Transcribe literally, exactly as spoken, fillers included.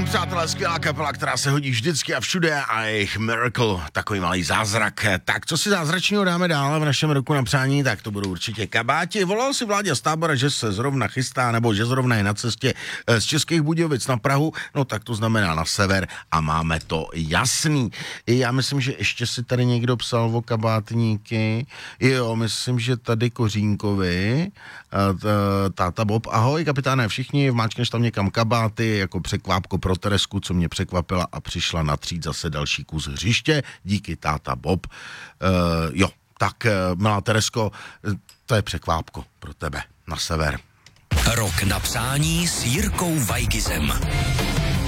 přátelé, skvělá kapela, která se hodí vždycky a všude a jejich Miracle, takový malý zázrak. Tak co si zázračního dáme dál v našem roku na přání, tak to budou určitě kabáti. Volal si Vláďa z Tábora, že se zrovna chystá, nebo že zrovna je na cestě z Českých Budějovic na Prahu, no tak to znamená na sever a máme to jasný. Já myslím, že ještě si tady někdo psal o kabátníky. Jo, myslím, že tady Kořínkovi, táta Bob, ahoj kapitáne, všichni, vmáčkneš tam někam kabáty, jako překvápko pro Teresku, co mě překvapila a přišla natřít zase další kus hřiště, díky táta Bob. Uh, jo, tak uh, milá Teresko, to je překvápko pro tebe na sever. Rok na přání s Jirkou Vajgizem.